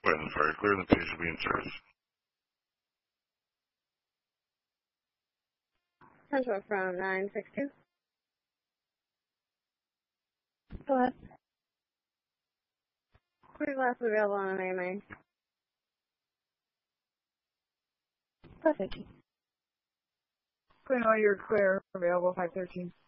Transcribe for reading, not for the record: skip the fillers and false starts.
When very clear, the page will be in service. Central from 962. Go ahead. Clear glass available on an AMA. Perfect. Clear all your clear, available 513.